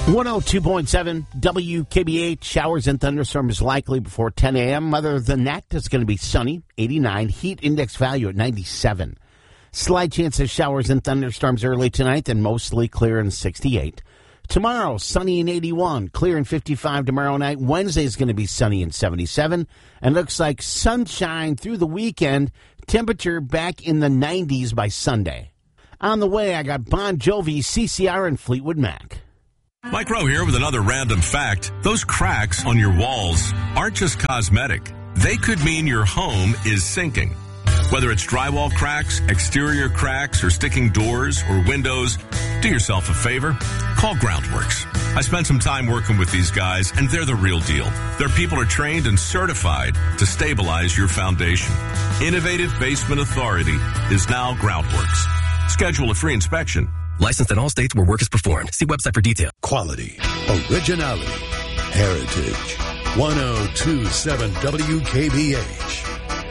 102.7 WKBH. Showers and thunderstorms likely before 10 a.m. Other than that, it's going to be sunny, 89. Heat index value at 97. Slight chance of showers and thunderstorms early tonight, then mostly clear and 68. Tomorrow, sunny and 81, clear and 55 tomorrow night. Wednesday is going to be sunny and 77. And looks like sunshine through the weekend. Temperature back in the 90s by Sunday. On the way, I got Bon Jovi, CCR, and Fleetwood Mac. Mike Rowe here with another random fact. Those cracks on your walls aren't just cosmetic. They could mean your home is sinking. Whether it's drywall cracks, exterior cracks, or sticking doors or windows, do yourself a favor. Call Groundworks. I spent some time working with these guys, and they're the real deal. Their people are trained and certified to stabilize your foundation. Innovative Basement Authority is now Groundworks. Schedule a free inspection. Licensed in all states where work is performed. See website for detail. Quality, originality, heritage. 102.7 WKBH.